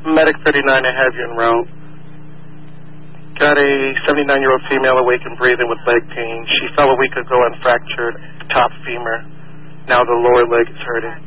Medic 39, I have you en route. Got a 79-year-old female awake and breathing with leg pain. She fell a week ago and fractured the top femur. Now the lower leg is hurting.